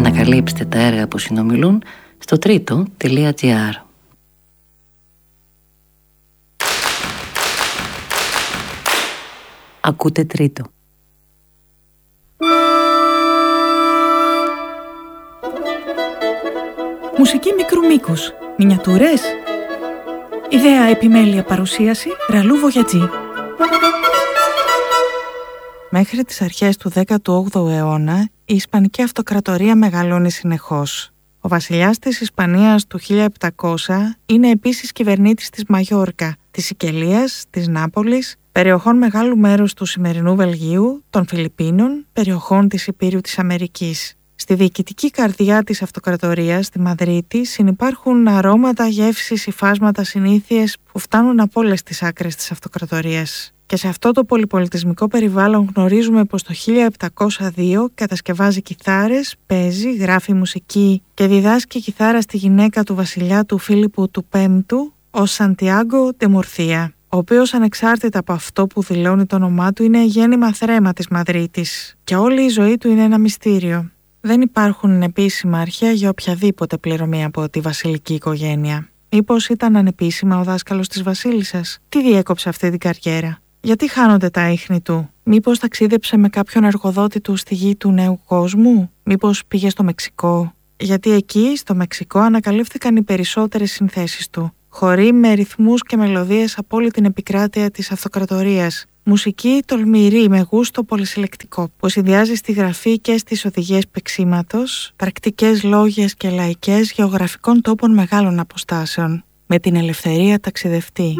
Ανακαλύψτε τα έργα που συνομιλούν στο τρίτο.gr. Ακούτε Τρίτο. Μουσική μικρού μήκους. Μινιατούρες. Ιδέα, επιμέλεια, παρουσίαση Ραλού Βογιατζή. Μέχρι τις αρχές του 18ου αιώνα, η Ισπανική Αυτοκρατορία μεγαλώνει συνεχώς. Ο βασιλιάς της Ισπανίας του 1700 είναι επίσης κυβερνήτης της Μαγιόρκα, της Σικελίας, της Νάπολης, περιοχών μεγάλου μέρους του σημερινού Βελγίου, των Φιλιππίνων, περιοχών της Υπήρου της Αμερικής. Στη διοικητική καρδιά της αυτοκρατορίας, στη Μαδρίτη, συνυπάρχουν αρώματα, γεύσεις, υφάσματα, συνήθειες που φτάνουν από όλες τις άκρες της αυτοκρατορίας. Και σε αυτό το πολυπολιτισμικό περιβάλλον γνωρίζουμε πως το 1702 κατασκευάζει κιθάρες, παίζει, γράφει μουσική και διδάσκει κιθάρα στη γυναίκα του βασιλιά του Φίλιππου του Πέμπτου, ο Σαντιάγκο ντε Μουρθία, ο οποίος ανεξάρτητα από αυτό που δηλώνει το όνομά του είναι γέννημα θρέμα της Μαδρίτης και όλη η ζωή του είναι ένα μυστήριο. Δεν υπάρχουν επίσημα αρχαία για οποιαδήποτε πληρωμή από τη βασιλική οικογένεια. Μήπως ήταν ανεπίσημα ο δάσκαλος της βασίλισσας? Τι διέκοψε αυτή την καριέρα? Γιατί χάνονται τα ίχνη του? Μήπως ταξίδεψε με κάποιον εργοδότη του στη γη του νέου κόσμου? Μήπως πήγε στο Μεξικό? Γιατί εκεί, στο Μεξικό, ανακαλύφθηκαν οι περισσότερες συνθέσεις του. Χοροί με ρυθμούς και μελωδίες από όλη την επικράτεια της αυτοκρατορίας. Μουσική τολμηρή με γούστο πολυσυλλεκτικό που συνδυάζει στη γραφή και στις οδηγίες παίξηματος, πρακτικές λόγιες και λαϊκές γεωγραφικών τόπων μεγάλων αποστάσεων, με την ελευθερία ταξιδευτή.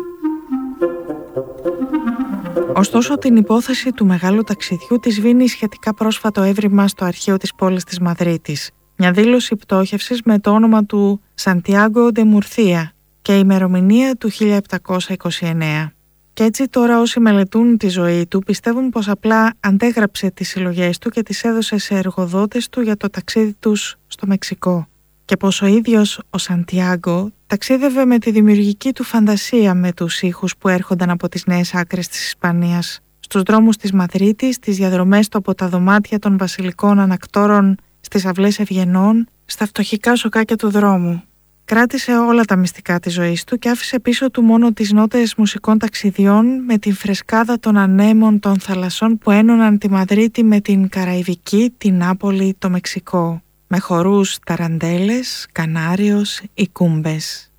Ωστόσο, την υπόθεση του μεγάλου ταξιδιού τη σβήνει σχετικά πρόσφατο έβριμα στο αρχείο της πόλης της Μαδρίτης. Μια δήλωση πτώχευσης με το όνομα του Σαντιάγκο ντε Μουρθία και η ημερομηνία του 1729. Και έτσι τώρα όσοι μελετούν τη ζωή του πιστεύουν πως απλά αντέγραψε τις συλλογές του και τις έδωσε σε εργοδότες του για το ταξίδι τους στο Μεξικό. Και πως ο ίδιος ο Σαντιάγκο ταξίδευε με τη δημιουργική του φαντασία με τους ήχους που έρχονταν από τις νέες άκρες της Ισπανίας, στους δρόμους της Μαδρίτης, στις διαδρομές του από τα δωμάτια των βασιλικών ανακτόρων, στις αυλές ευγενών, στα φτωχικά σοκάκια του δρόμου. Κράτησε όλα τα μυστικά της ζωής του και άφησε πίσω του μόνο τις νότες μουσικών ταξιδιών με την φρεσκάδα των ανέμων των θαλασσών που ένωναν τη Μαδρίτη με την Καραϊβική, την Νάπολη, το Μεξικό, με χορούς ταραντέλες, Κανάριος ή κούμπες.